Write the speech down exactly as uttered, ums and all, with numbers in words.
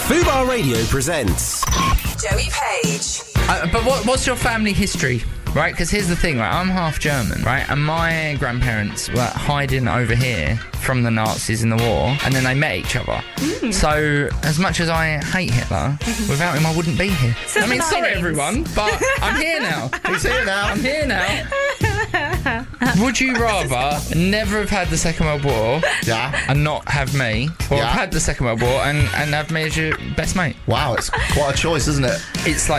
Fubar Radio presents Joey Page. Uh, but what, what's your family history? Right, because here's the thing, right? I'm half German, right? And my grandparents were hiding over here from the Nazis in the war, and then they met each other. Mm. So, as much as I hate Hitler, without him I wouldn't be here. Silver I mean, sorry linings. everyone, but I'm here now. He's here now. I'm here now. Would you rather never have had the Second World War Yeah. and not have me, or Yeah. have had the Second World War and, and have me as your best mate? Wow, it's quite a choice, isn't it? It's like